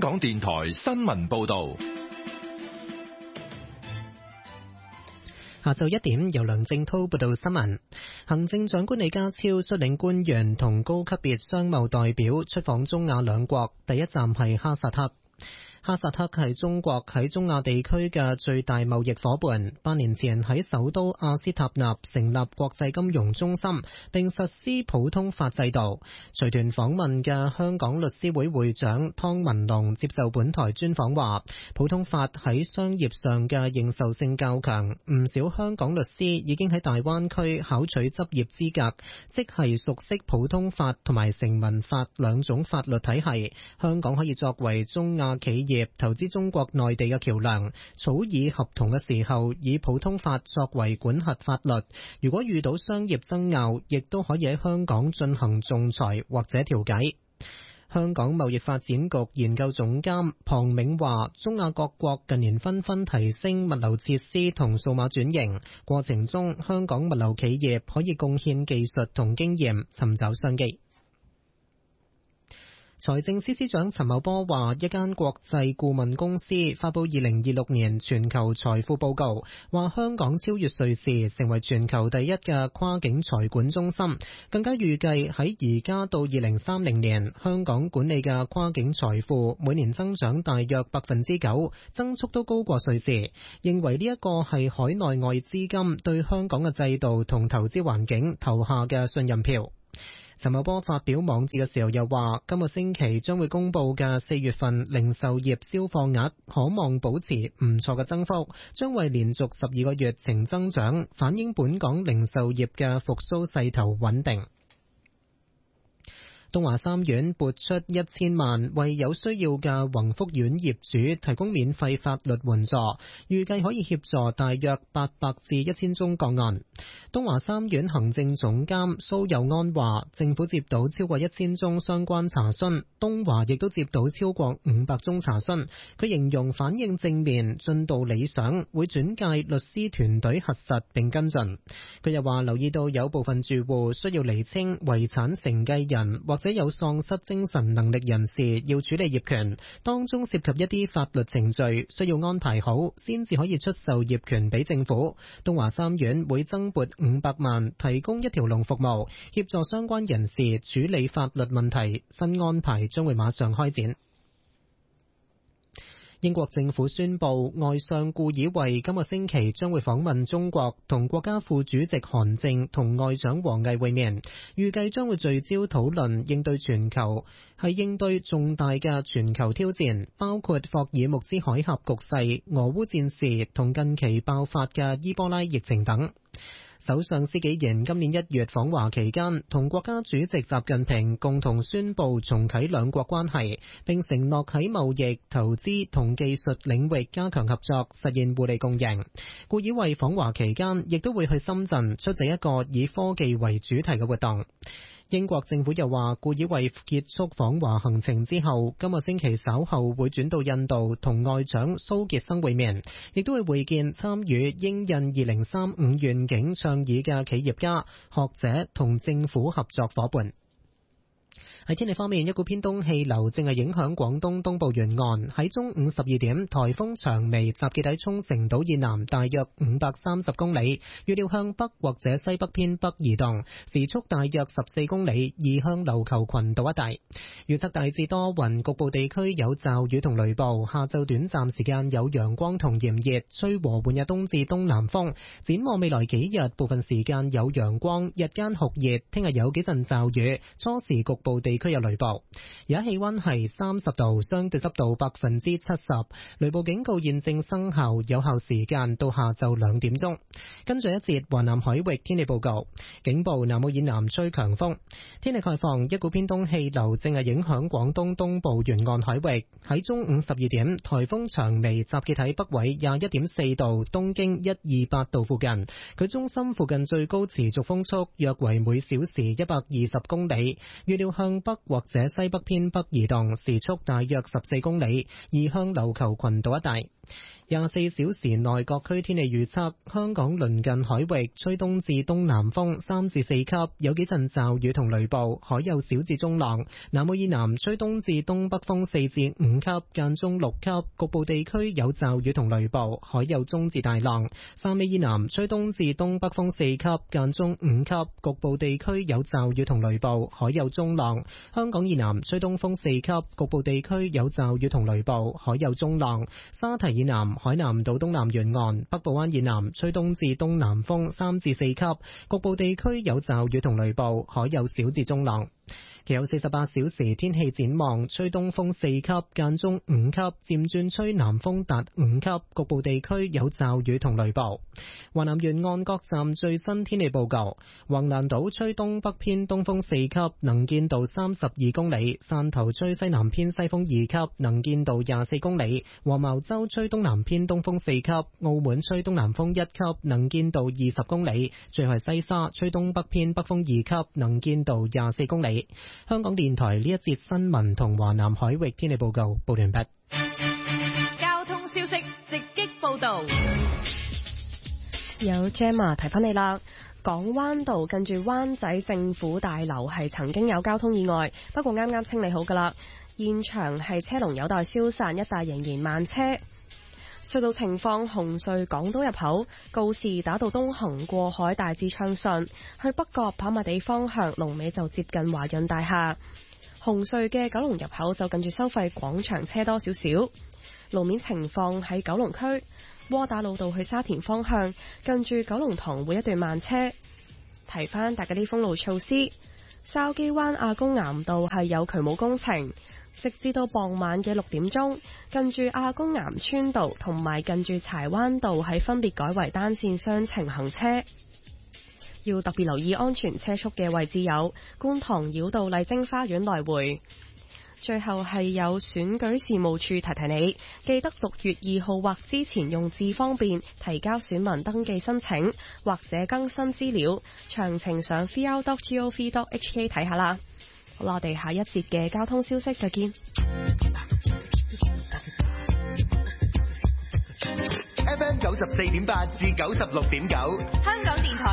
港電台新聞報道。 下晝1點，由梁正濤報道新聞。行政長官李家超率領官員同高級別商務代表出訪中亞兩國，第一站係哈薩克。哈薩克係中國喺中亞地區嘅最大貿易夥伴。8年前喺首都阿斯塔納成立國際金融中心，並實施普通法制度。隨團訪問嘅香港律師會會長湯文龍接受本台專訪話，普通法喺商業上嘅認受性較強，唔少香港律師已經喺大灣區考取執業資格，即係熟悉普通法同埋成文法兩種法律體系。香港可以作為中亞企業投資中國內地嘅橋樑，草擬合同嘅時候以普通法作為管轄法律。如果遇到商業爭拗，亦都可以喺香港進行仲裁或者調解。香港貿易發展局研究總監龐銘話，中亞各國近年紛紛提升物流設施同數碼轉型，過程中香港物流企業可以貢獻技術同經驗，尋找商機。財政司司長陳茂波話，一間國際顧問公司發佈2026年全球財富報告，話香港超越瑞士，成為全球第一嘅跨境財管中心。更加預計喺而家到2030年，香港管理嘅跨境財富每年增長大約9%，增速都高過瑞士。認為呢一個係海內外資金對香港嘅制度同投資環境投下嘅信任票。陳茂波發表網誌嘅時候又話，今個星期將會公布嘅4月份零售業銷貨額可望保持唔錯嘅增幅，將會連續12個月呈增長，反映本港零售業嘅復甦勢頭穩定。東華三院撥出1000萬為有需要嘅宏福苑業主提供免費法律援助，預計可以協助大約800至1000宗個案。東華三院行政總監蘇友安話，政府接到超過1000宗相關查詢，東華亦都接到超過500宗查詢。佢形容反應正面，進度理想，會轉介律師團隊核實並跟進。佢又話留意到有部分住戶需要釐清遺產承繼人或者有喪失精神能力人士要處理業權，當中涉及一啲法律程序需要安排好，先至可以出售業權俾政府。東華三院會增撥500萬，提供一條龍服務，協助相關人士處理法律問題。新安排將會馬上開展。英國政府宣布，外相顧以為今個星期將會訪問中國，同國家副主席韓正同外長王毅會面，預計將會聚焦討論應對重大嘅全球挑戰，包括霍爾木茲海峽局勢、俄烏戰事同近期爆發嘅伊波拉疫情等。首相施紀賢今年1月訪華期間，同國家主席習近平共同宣布重啟兩國關係，並承諾喺貿易、投資同技術領域加強合作，實現互利共贏。顧以為訪華期間亦都會去深圳出席一個以科技為主題嘅活動。英國政府又話，顧以為結束訪華行程之後，今個星期稍後會轉到印度同外長蘇傑生會面，亦都會會見參與英印2035願景倡議嘅企業家、學者同政府合作夥伴。喺天氣方面，一股偏東氣流正係影響廣東東部沿岸。喺中午12點，颱風長眉集結喺沖繩島以南大約530公里，預料向北或者西北偏北移動，時速大約14公里，移向琉球群島一帶。預測大致多雲，局部地區有驟雨同雷暴。下晝短暫時間有陽光同炎熱，吹和緩日東至東南風。展望未來幾日，部分時間有陽光，日間酷熱。聽日有幾陣驟雨，初時局部地區有雷暴。而家氣溫係30度，相對濕度70%。雷暴警告現正生效，有效時間到下晝2點鐘。跟住一節華南海域天氣報告，警報南澳以南吹強風。天氣概況，一股偏東氣流正係影響廣東東部沿岸海域。喺中午12點，颱風長眉集結喺北緯21.4度，東經128度附近。佢中心附近最高持續風速約為每小時120公里，預料向北或者西北偏北移動，時速大約14公里，移向琉球群島一帶。 24小時內各區天氣預測：香港鄰近海域吹東至東南風3至4級，有幾陣驟雨同雷暴，海有小至中浪。南澳以南吹東至東北風4至5級，間中6級，局部地區有驟雨同雷暴，海有中至大浪。汕尾以南吹東至東北風4級，間中5級，局部地區有驟雨同雷暴，海有中浪。香港以南吹東風4級，局部地區有驟雨同雷暴，海有中浪。沙堤以南海南島東南沿岸、北部灣以南吹東至東南風3至4級，局部地區有驟雨同雷暴，海有小至中浪。其後48小時天氣展望，吹東風4級，間中5級，漸轉吹南風達5級，局部地區有驟雨同雷暴。華南沿岸各站最新天氣報告：橫瀾島吹東北偏東風4級，能見度32公里；汕頭吹西南偏西風2級，能見度24公里；黃茅洲吹東南偏東風4級，澳門吹東南風1級，能見度20公里；最後係西沙吹東北偏北風2級，能見度24公里。香港電台呢一節新聞同華南海域天氣報告報完畢。 交通消息直擊報道， 有 Gemma 提翻你啦。港灣道近住灣仔政府大樓係曾經有交通意外，不過啱啱清理好噶啦。現場係車龍有待消散，一帶仍然慢車。隧道情況：紅隧港島入口告士打道東行過海大致暢順，去北角跑馬地方向龍尾就接近華潤大廈。紅隧嘅九龍入口就近住收費廣場車多少少。路面情況喺九龍區窩打老道去沙田方向近住九龍塘會一段慢車。提翻大家啲封路措施，筲箕灣亞公岩道係有渠務工程。直至到傍晚嘅6點鐘，近住亞公岩村道同埋近住柴灣道係分別改為單線雙程行車，要特別留意安全車速嘅位置有觀塘繞道麗晶花園來回。最後係有選舉事務處提提你，記得6月2號或之前用智方便提交選民登記申請或者更新資料，詳情上 vr.gov.hk 睇下啦。好啦，我哋下一節嘅交通消息再見。 FM 94.8至96.9， 香港電台。